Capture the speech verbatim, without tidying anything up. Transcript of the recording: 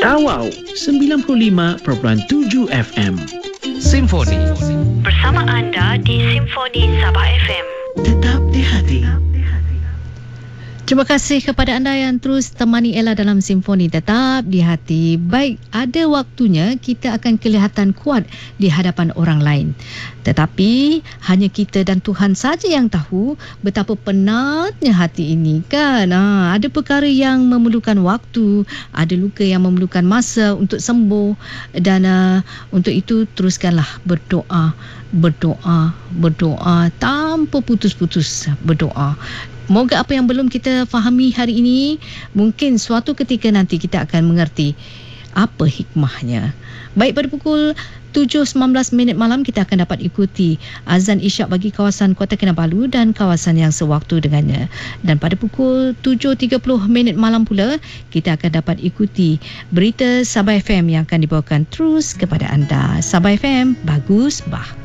Tawau sembilan puluh lima perpuluhan tujuh F M. Simfoni. Bersama anda di Simfoni Sabah F M. Tetap di hati. Terima kasih kepada anda yang terus temani Ella dalam Simfoni Tetap di Hati. Baik, ada waktunya kita akan kelihatan kuat di hadapan orang lain. Tetapi hanya kita dan Tuhan saja yang tahu betapa penatnya hati ini, kan? Ha, ada perkara yang memerlukan waktu, ada luka yang memerlukan masa untuk sembuh, dan uh, untuk itu teruskanlah berdoa, berdoa, berdoa tanpa putus-putus berdoa. Moga apa yang belum kita fahami hari ini, mungkin suatu ketika nanti kita akan mengerti apa hikmahnya. Baik, pada pukul tujuh sembilan belas minit malam kita akan dapat ikuti azan isyak bagi kawasan Kota Kinabalu dan kawasan yang sewaktu dengannya. Dan pada pukul tujuh tiga puluh minit malam pula kita akan dapat ikuti berita Sabah F M yang akan dibawakan terus kepada anda. Sabah F M, bagus bah.